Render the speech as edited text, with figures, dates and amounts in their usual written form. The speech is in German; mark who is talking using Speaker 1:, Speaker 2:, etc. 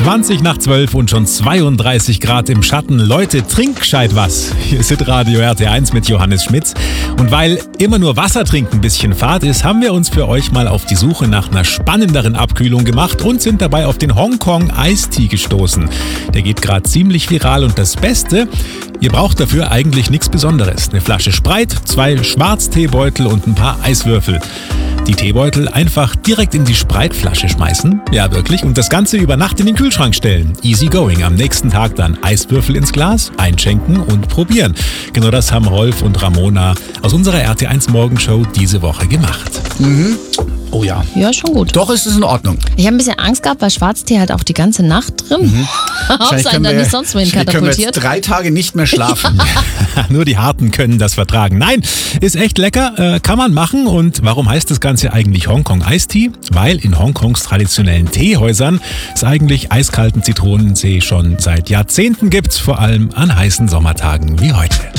Speaker 1: 20 nach 12 und schon 32 Grad im Schatten. Leute, trink gescheit was. Hier ist Radio RT1 mit Johannes Schmitz. Und weil immer nur Wasser trinken ein bisschen fad ist, haben wir uns für euch mal auf die Suche nach einer spannenderen Abkühlung gemacht und sind dabei auf den Hongkong Iced Tea gestoßen. Der geht gerade ziemlich viral und das Beste, ihr braucht dafür eigentlich nichts Besonderes. Eine Flasche Sprite, 2 Schwarzteebeutel und ein paar Eiswürfel. Die Teebeutel einfach direkt in die Sprite-Flasche schmeißen. Ja, wirklich. Und das Ganze über Nacht in den Kühlschrank stellen. Easy going. Am nächsten Tag dann Eiswürfel ins Glas, einschenken und probieren. Genau das haben Rolf und Ramona aus unserer RT1 Morgenshow diese Woche gemacht.
Speaker 2: Mhm. Oh ja.
Speaker 3: Ja, schon gut.
Speaker 2: Doch, ist es in Ordnung.
Speaker 3: Ich habe ein bisschen Angst gehabt, weil Schwarztee halt auch die ganze Nacht drin. Ob sein dann nicht sonst wohin
Speaker 2: können wir
Speaker 3: katapultiert.
Speaker 2: jetzt 3 Tage nicht mehr schlafen.
Speaker 1: Nur die Harten können das vertragen. Nein, ist echt lecker, kann man machen. Und warum heißt das Ganze eigentlich Hongkong Iced Tea? Weil in Hongkongs traditionellen Teehäusern es eigentlich eiskalten Zitronentee schon seit Jahrzehnten gibt, vor allem an heißen Sommertagen wie heute.